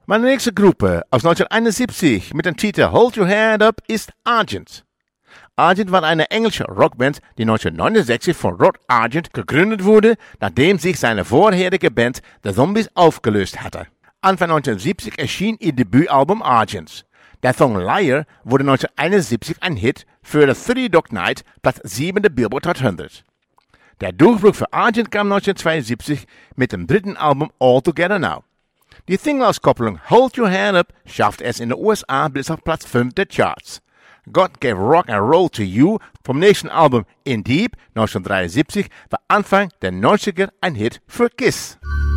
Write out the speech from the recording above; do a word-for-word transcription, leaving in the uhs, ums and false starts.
Meine nächste Gruppe aus neunzehnhunderteinundsiebzig mit dem Titel Hold Your Head Up ist Argent. Argent war eine englische Rockband, die neunzehnhundertneunundsechzig von Rod Argent gegründet wurde, nachdem sich seine vorherige Band The Zombies aufgelöst hatte. Anfang neunzehnhundertsiebzig erschien ihr Debütalbum Argent. Der Song Liar wurde neunzehnhunderteinundsiebzig ein Hit für das Three Dog Night, Platz sieben der Billboard zweihundert. Der Durchbruch für Argent kam neunzehnhundertzweiundsiebzig mit dem dritten Album All Together Now. Die Single-Auskopplung Hold Your Hand Up schafft es in den U S A bis auf Platz fünf der Charts. God Gave Rock and Roll to You vom nächsten Album In Deep neunzehnhundertdreiundsiebzig war Anfang der neunziger ein Hit für Kiss.